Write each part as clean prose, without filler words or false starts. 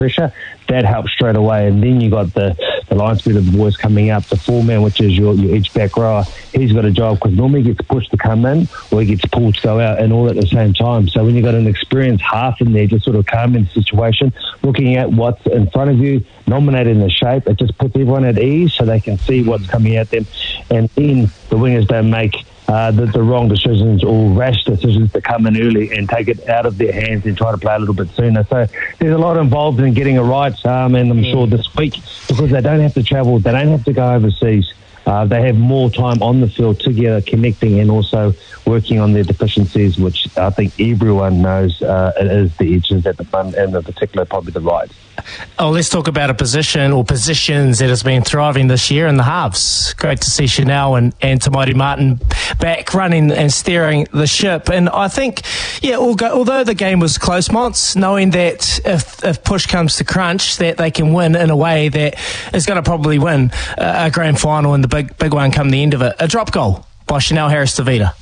pressure, that helps straight away. And then you got the line speed of the boys coming up, the 4-man, which is your edge back rower. He's got a job because normally he gets pushed to come in or he gets pulled to go out, and all at the same time. So when you've got an experienced half in there, just sort of calming the situation, looking at what's in front of you, nominating the shape, it just puts everyone at ease so they can see what's coming at them. And then the wingers don't make the wrong decisions or rash decisions to come in early and take it out of their hands and try to play a little bit sooner. So there's a lot involved in getting it right, and I'm sure this week, because they don't have to travel, they don't have to go overseas, they have more time on the field together, connecting and also working on their deficiencies, which I think everyone knows it is the edges at the front, and in particular probably the right. Oh, let's talk about a position or positions that has been thriving this year in the halves. Great to see Chanel and Tamati Martin back running and steering the ship. And I think, although the game was close, Mons, knowing that if push comes to crunch, that they can win in a way that is going to probably win a grand final and the big one come the end of it. A drop goal by Chanel Harris-Tavita.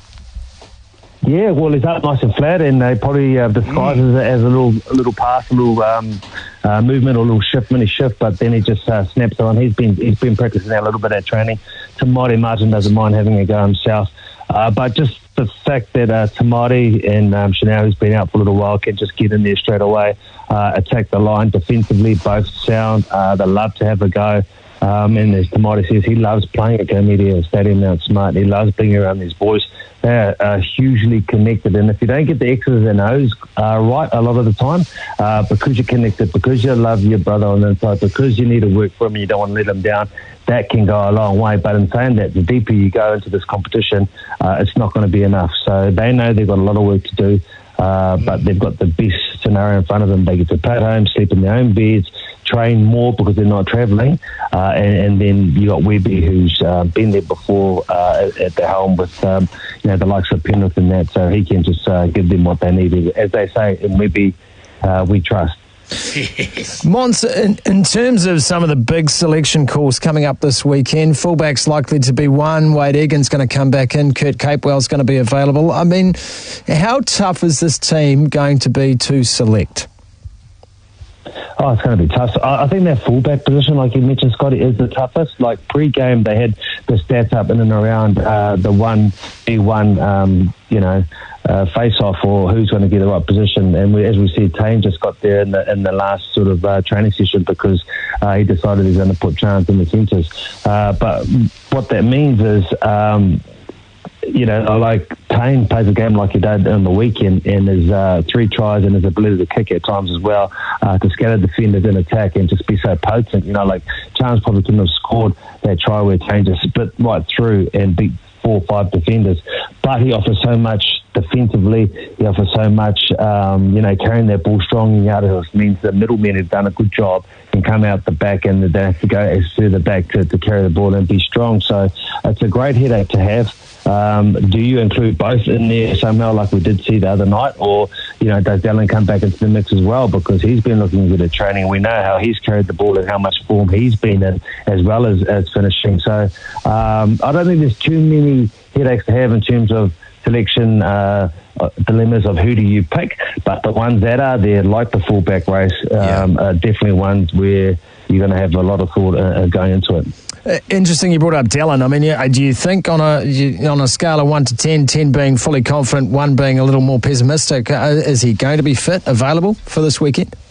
Yeah, well, he's up nice and flat, and they probably disguises it as a little pass, a little movement or a little shift, mini shift, but then he just snaps it on. He's been practicing that a little bit at training. Tamati Martin doesn't mind having a go himself, but just the fact that Tamati and Chanel, who's been out for a little while, can just get in there straight away, attack the line defensively, both sound. They love to have a go. And as Tamati says, he loves playing at Go Media Stadium Mount Smart. He loves being around these boys. They're hugely connected, and if you don't get the X's and O's right a lot of the time, because you're connected, because you love your brother on the inside, because you need to work for him and you don't want to let him down, that can go a long way. But in saying that, the deeper you go into this competition, it's not going to be enough. So they know they've got a lot of work to do, but they've got the best scenario in front of them. They get to play at home, sleep in their own beds, train more because they're not travelling, and then you got Webby, who's been there before at the helm with the likes of Penrith and that, so he can just give them what they need. As they say in Webby, we trust. Mons, in terms of some of the big selection calls coming up this weekend, fullback's likely to be one, Wade Egan's going to come back in, Kurt Capewell's going to be available. I mean, how tough is this team going to be to select? Oh, it's going to be tough. I think that fullback position, like you mentioned, Scotty, is the toughest. Like pre-game, they had the stats up in and around the 1v1, face-off, or who's going to get the right position. And as we see, Tane just got there in the last sort of training session because he decided he's going to put Chance in the centres. But what that means is, like Tane plays a game like he did on the weekend, and his 3 tries and his ability to kick at times as well, to scatter defenders in attack and just be so potent. Like Chance probably couldn't have scored that try where Tane just split right through and beat 4 or 5 defenders. But he offers so much defensively. He offers so much, carrying that ball strong out of us means the middlemen have done a good job and come out the back, and they have to go as further back to carry the ball and be strong. So it's a great headache to have. Do you include both in there somehow like we did see the other night, or does Dallin come back into the mix as well, because he's been looking good at training? We know how he's carried the ball and how much form he's been in, as well as finishing. So I don't think there's too many headaches to have in terms of selection dilemmas of who do you pick, but the ones that are there, like the fullback race, are definitely ones where you're going to have a lot of thought going into it. Interesting you brought up Dallin. I mean, do you think on a scale of 1 to 10, 10 being fully confident, 1 being a little more pessimistic, is he going to be fit, available for this weekend?